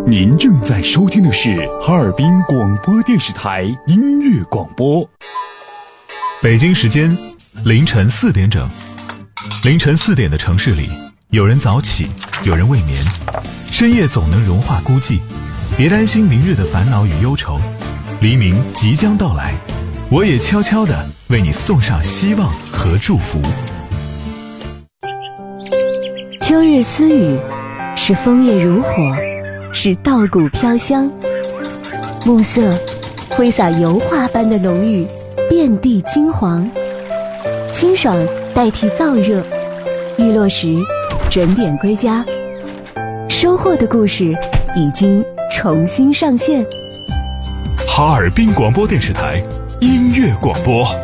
您正在收听的是哈尔滨广播电视台音乐广播。 北京时间凌晨4点整。凌晨4点的城市里，有人早起，有人未眠。深夜总能融化孤寂，别担心明日的烦恼与忧愁，黎明即将到来，我也悄悄地为你送上希望和祝福。 秋日私语，是枫叶如火，是稻谷飘香，暮色挥洒油画般的浓郁，遍地金黄，清爽代替燥热，日落时准点归家，收获的故事已经重新上线。 哈尔滨广播电视台音乐广播。